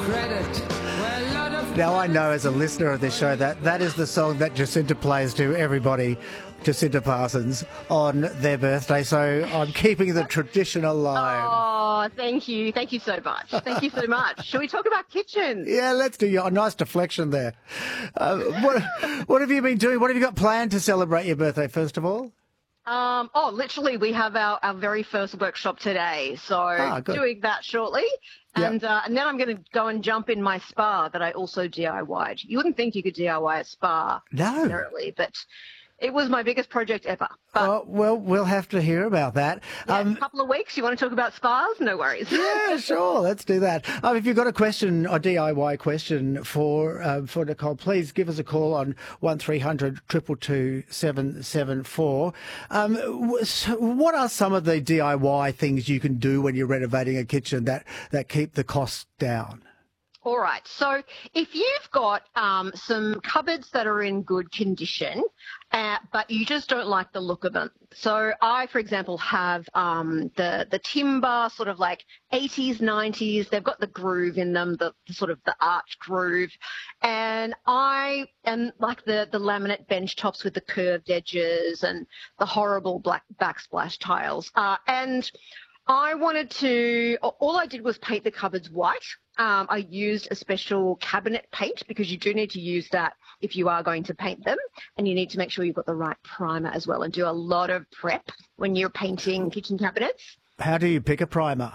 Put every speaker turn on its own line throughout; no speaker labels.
credit. Well, a lot of
Now, I know as a listener of this show that is the song that Jacinta plays to everybody, Jacinta Parsons, on their birthday. So I'm keeping the tradition alive.
Oh, thank you. Thank you so much. Thank you so much. Shall we talk about kitchens?
Yeah, let's do a nice deflection there. What have you been doing? What have you got planned to celebrate your birthday, first of all?
Literally, we have our very first workshop today. So
good.
doing that shortly.
Yep.
And then I'm going to go and jump in my spa that I also DIY'd. You wouldn't think you could DIY a spa necessarily, but it was my biggest project ever. But,
Well, we'll have to hear about that.
yeah, a couple of weeks. You want to talk about spas? No worries.
Yeah, sure. Let's do that. If you've got a question, a DIY question for Nicole, please give us a call on 1300 222 774. What are some of the DIY things you can do when you're renovating a kitchen that keep the costs down?
All right. So if you've got some cupboards that are in good condition, but you just don't like the look of them. So I, for example, have the timber sort of like 80s, 90s. They've got the groove in them, the sort of the arch groove. And I am like the laminate bench tops with the curved edges and the horrible black backsplash tiles. And I wanted to, all I did was paint the cupboards white. I used a special cabinet paint because you do need to use that if you are going to paint them, and you need to make sure you've got the right primer as well and do a lot of prep when you're painting kitchen cabinets.
How do you pick a primer?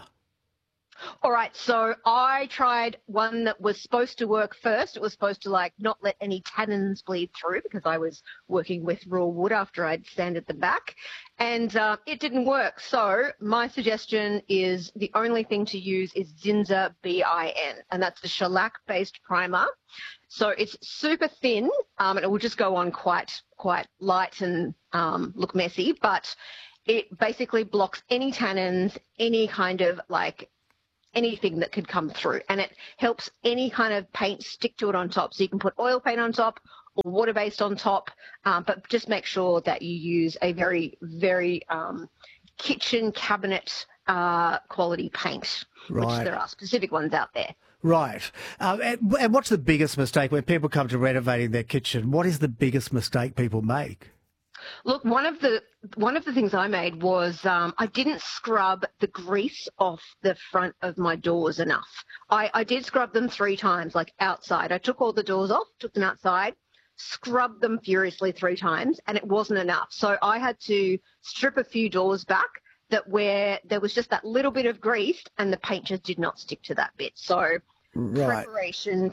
All right, so I tried one that was supposed to work first. It was supposed to like not let any tannins bleed through because I was working with raw wood after I'd sanded the back, and it didn't work. So my suggestion is the only thing to use is Zinsser BIN, and that's the shellac-based primer. So it's super thin, and it will just go on quite light and look messy, but it basically blocks any tannins, any kind of like anything that could come through, and it helps any kind of paint stick to it on top. So you can put oil paint on top or water-based on top, but just make sure that you use a very, very kitchen cabinet quality paint, which there are specific ones out there.
Right. And what's the biggest mistake when people come to renovating their kitchen? What is the biggest mistake people make?
Look, one of the things I made was I didn't scrub the grease off the front of my doors enough. I did scrub them 3 times, like outside. I took all the doors off, took them outside, scrubbed them furiously 3 times, and it wasn't enough. So I had to strip a few doors back that where there was just that little bit of grease and the paint just did not stick to that bit. So preparation.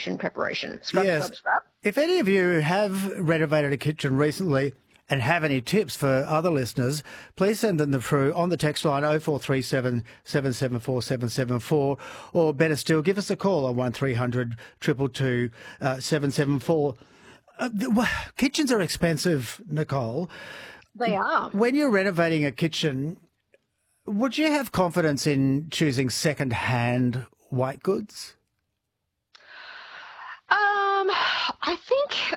Scrub.
If any of you have renovated a kitchen recently and have any tips for other listeners, please send them through on the text line 0437 774 774, or better still, give us a call on 1300 222 774. Kitchens are expensive, Nicole.
They are.
When you're renovating a kitchen, would you have confidence in choosing second-hand white goods?
I think,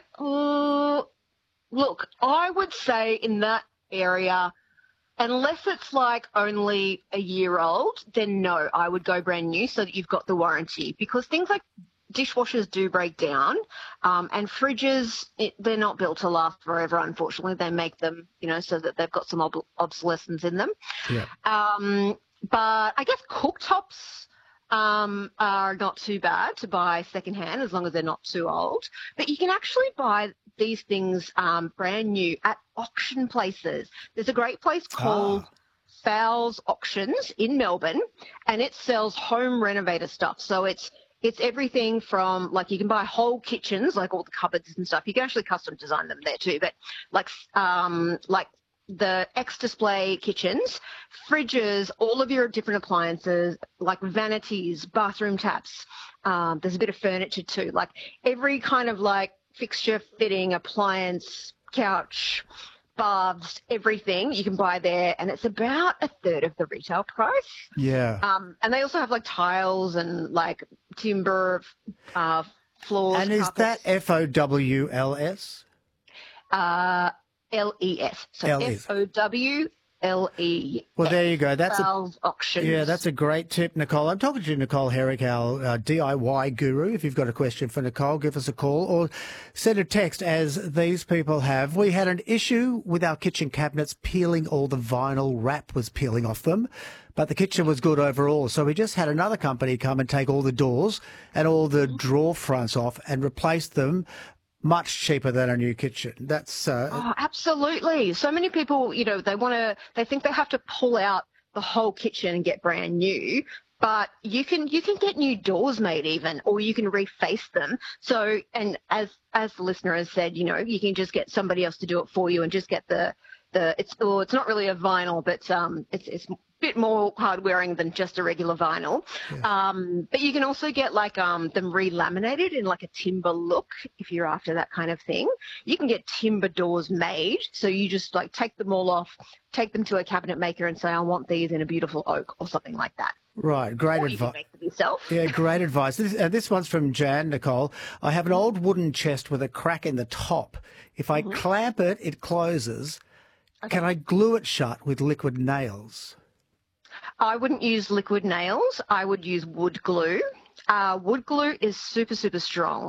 look, I would say in that area, unless it's like only a year old, then no, I would go brand new so that you've got the warranty, because things like dishwashers do break down, and fridges, they're not built to last forever, unfortunately. They make them, so that they've got some obsolescence in them.
Yeah.
But I guess cooktops are not too bad to buy secondhand as long as they're not too old. But you can actually buy these things brand new at auction places. There's a great place called Fowles Auctions in Melbourne, and it sells home renovator stuff. So it's everything from, like, you can buy whole kitchens, like all the cupboards and stuff. You can actually custom design them there too. But like the X-display kitchens, fridges, all of your different appliances, like vanities, bathroom taps. There's a bit of furniture too, like every kind of like fixture, fitting, appliance, couch, baths, everything you can buy there, and it's about a third of the retail price.
Yeah.
And they also have like tiles and like timber floors.
And is
carpets.
that FOWLS?
LES. So
LES.
FOWLES. LE.
Well, there you go. That's
Valve Auctions.
Yeah, that's a great tip, Nicole. I'm talking to Nicole Herrick, our DIY guru. If you've got a question for Nicole, give us a call or send a text, as these people have. We had an issue with our kitchen cabinets peeling. All the vinyl wrap was peeling off them, but the kitchen was good overall. So we just had another company come and take all the doors and all the drawer fronts off and replace them, much cheaper than a new kitchen. That's
Oh, absolutely. So many people, they think they have to pull out the whole kitchen and get brand new, but you can get new doors made even, or you can reface them. So, and as the listener has said, you can just get somebody else to do it for you and just get it's not really a vinyl, but it's a bit more hard wearing than just a regular vinyl. Yeah. But you can also get them re-laminated in like a timber look if you're after that kind of thing. You can get timber doors made, so you just take them all off, take them to a cabinet maker and say, I want these in a beautiful oak or something like that.
Right, great advice.
You can make them yourself.
Yeah, great advice. This one's from Jan, Nicole. I have an old wooden chest with a crack in the top. If I clamp it, it closes. Okay. Can I glue it shut with liquid nails?
I wouldn't use liquid nails. I would use wood glue. Wood glue is super, super strong.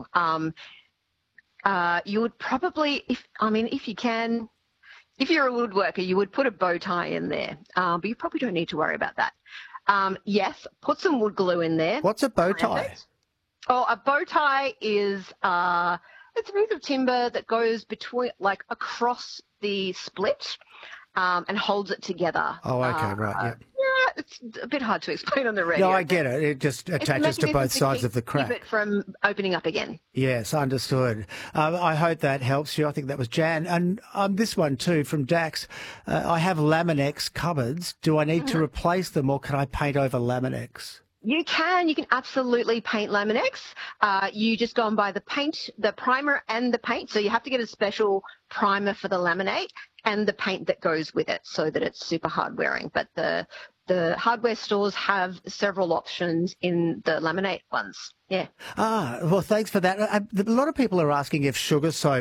You would probably, if you can, if you're a woodworker, you would put a bow tie in there, but you probably don't need to worry about that. Yes, put some wood glue in there.
What's a bow tie?
Oh, a bow tie is it's a piece of timber that goes across the split and holds it together.
Oh, okay, right, yeah.
Yeah, it's a bit hard to explain on the radio.
No, I get it. It just attaches to both sides of the crack.
Keep it from opening up again.
Yes, understood. I hope that helps you. I think that was Jan. And this one too from Dax. I have Laminex cupboards. Do I need to replace them, or can I paint over Laminex?
You can absolutely paint Laminex. You just go and buy the paint, the primer and the paint. So you have to get a special primer for the laminate and the paint that goes with it so that it's super hard wearing. But the hardware stores have several options in the laminate ones. Yeah.
Well, thanks for that. A lot of people are asking if sugar soap